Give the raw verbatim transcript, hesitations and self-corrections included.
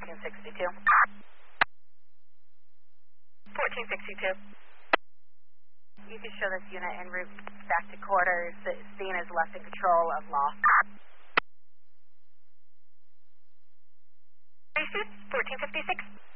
fourteen sixty-two. fourteen sixty-two. You can show this unit en route back to quarters. Seen as less in control of law. fourteen fifty-six.